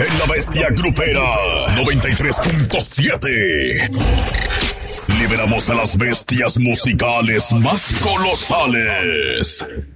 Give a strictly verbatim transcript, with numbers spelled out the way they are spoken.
en La Bestia Grupera noventa y tres punto siete. Liberamos a las bestias musicales más colosales.